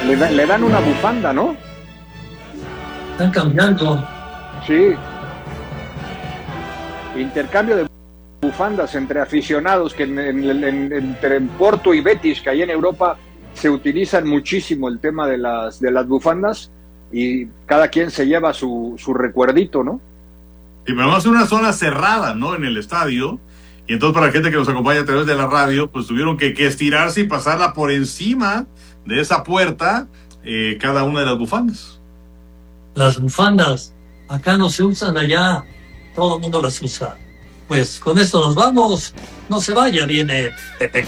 Le dan una bufanda, ¿no? Están cambiando. Sí. Intercambio de bufandas entre aficionados que entre Porto y Betis, que ahí en Europa se utilizan muchísimo el tema de las bufandas, y cada quien se lleva su recuerdito, ¿no? Y vamos a hacer una zona cerrada, ¿no? En el estadio. Y entonces para la gente que nos acompaña a través de la radio, pues tuvieron que estirarse y pasarla por encima de esa puerta, cada una de las bufandas. Las bufandas acá no se usan, allá todo el mundo las usa. Pues con esto nos vamos. No se vaya, viene Pepe.